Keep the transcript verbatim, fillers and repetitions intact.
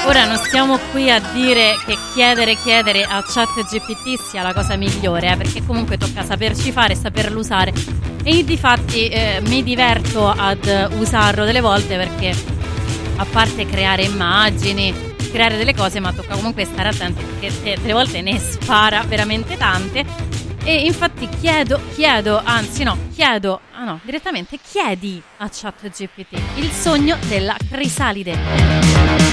Ora non stiamo qui a dire che chiedere chiedere a ChatGPT sia la cosa migliore, eh, perché comunque tocca saperci fare e saperlo usare. E difatti eh, mi diverto ad usarlo delle volte perché, a parte creare immagini, creare delle cose, ma tocca comunque stare attenti perché delle volte ne spara veramente tante. E infatti chiedo, chiedo, anzi no, chiedo, ah no, direttamente chiedi a ChatGPT il sogno della crisalide.